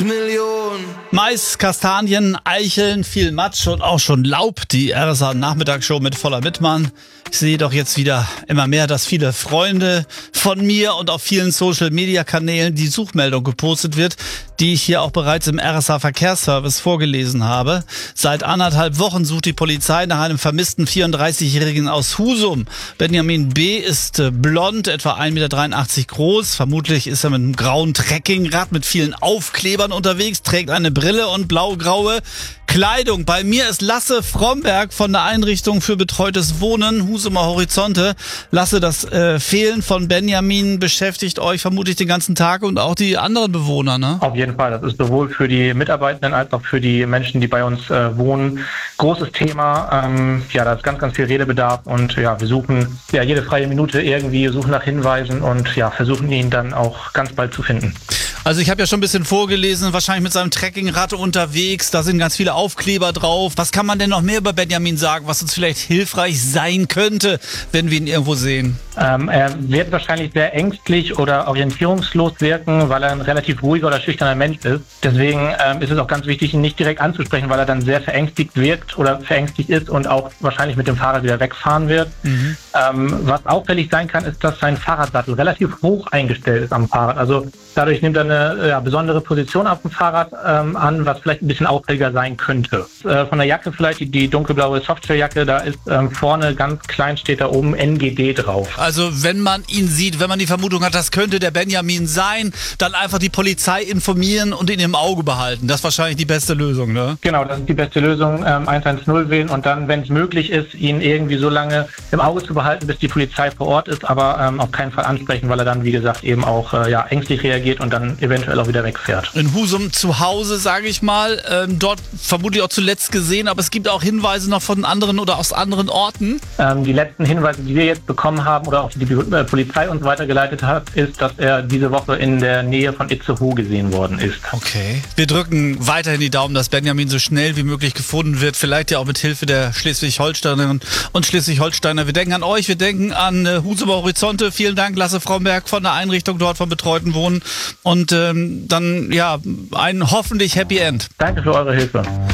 Millionen. Mais, Kastanien, Eicheln, viel Matsch und auch schon Laub. Die RSA-Nachmittagsshow mit Voller Wittmann. Ich sehe doch jetzt wieder immer mehr, dass viele Freunde von mir und auf vielen Social-Media-Kanälen die Suchmeldung gepostet wird, die ich hier auch bereits im RSA-Verkehrsservice vorgelesen habe. Seit 1,5 Wochen sucht die Polizei nach einem vermissten 34-Jährigen aus Husum. Benjamin B. ist blond, etwa 1,83 Meter groß. Vermutlich ist er mit einem grauen Trekkingrad mit vielen Aufklebern unterwegs, trägt eine Brille und blau-graue Kleidung. Bei mir ist Lasse Fromberg von der Einrichtung für betreutes Wohnen, Husumer Horizonte. Lasse, das Fehlen von Benjamin beschäftigt euch vermutlich den ganzen Tag und auch die anderen Bewohner, ne? Auf jeden Fall. Das ist sowohl für die Mitarbeitenden als auch für die Menschen, die bei uns wohnen, großes Thema. Da ist ganz, ganz viel Redebedarf und wir suchen jede freie Minute irgendwie, suchen nach Hinweisen und versuchen ihn dann auch ganz bald zu finden. Also ich habe ja schon ein bisschen vorgelesen, wahrscheinlich mit seinem Trekkingrad unterwegs, da sind ganz viele Aufkleber drauf. Was kann man denn noch mehr über Benjamin sagen, was uns vielleicht hilfreich sein könnte, wenn wir ihn irgendwo sehen? Er wird wahrscheinlich sehr ängstlich oder orientierungslos wirken, weil er ein relativ ruhiger oder schüchterner Mensch ist. Deswegen ist es auch ganz wichtig, ihn nicht direkt anzusprechen, weil er dann sehr verängstigt wirkt oder verängstigt ist und auch wahrscheinlich mit dem Fahrrad wieder wegfahren wird. Was auffällig sein kann, ist, dass sein Fahrradsattel relativ hoch eingestellt ist am Fahrrad. Also dadurch nimmt er eine besondere Position auf dem Fahrrad an, was vielleicht ein bisschen auffälliger sein könnte. Von der Jacke vielleicht, die dunkelblaue Softwarejacke, da ist vorne ganz klein steht da oben NGD drauf. Also wenn man ihn sieht, wenn man die Vermutung hat, das könnte der Benjamin sein, dann einfach die Polizei informieren und ihn im Auge behalten. Das ist wahrscheinlich die beste Lösung, ne? Genau, das ist die beste Lösung. 110 wählen und dann, wenn es möglich ist, ihn irgendwie so lange im Auge zu behalten, bis die Polizei vor Ort ist, aber auf keinen Fall ansprechen, weil er dann, wie gesagt, eben auch ängstlich reagiert und dann eventuell auch wieder wegfährt. In Husum zu Hause, sage ich mal, dort vermutlich auch zuletzt gesehen, aber es gibt auch Hinweise noch von anderen oder aus anderen Orten. Die letzten Hinweise, die wir jetzt bekommen haben oder auch die Polizei uns weitergeleitet hat, ist, dass er diese Woche in der Nähe von Itzehoe gesehen worden ist. Okay. Wir drücken weiterhin die Daumen, dass Benjamin so schnell wie möglich gefunden wird, vielleicht ja auch mit Hilfe der Schleswig-Holsteinerinnen und Schleswig-Holsteiner. Wir denken an euch, wir denken an Husumer Horizonte. Vielen Dank, Lasse Fromberg von der Einrichtung dort von betreuten Wohnen und dann ein hoffentlich Happy End. Danke für eure Hilfe.